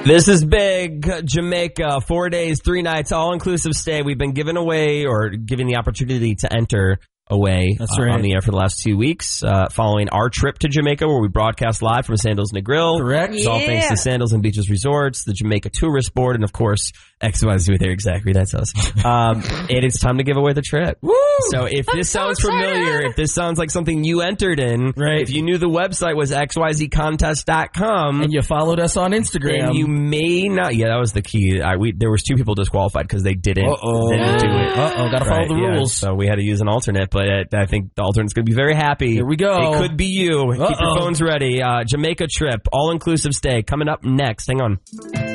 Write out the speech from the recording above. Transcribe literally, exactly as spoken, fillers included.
This is big. Jamaica, four days, three nights, all-inclusive stay. We've been giving away or giving the opportunity to enter away That's uh, right. on the air for the last two weeks, uh, following our trip to Jamaica, where we broadcast live from Sandals and the Grill. Correct. It's all thanks to Sandals and Beaches Resorts, the Jamaica Tourist Board, and of course, X Y Z there. Exactly, that's us. Um, and it's time to give away the trip. Woo! So if I'm this so sounds excited. familiar, if this sounds like something you entered in, Right. if you knew the website was x y z contest dot com, And you followed us on Instagram. then you may not. Yeah, that was the key. I, we, there was two people disqualified because they didn't, Uh-oh. didn't do it. Uh-oh, gotta follow Right, the yeah, rules. so we had to use an alternate, but uh, I think the alternate's going to be very happy. Here we go. It could be you. Keep your Uh-oh. phones ready. Uh, Jamaica trip, all-inclusive stay, coming up next. Hang on.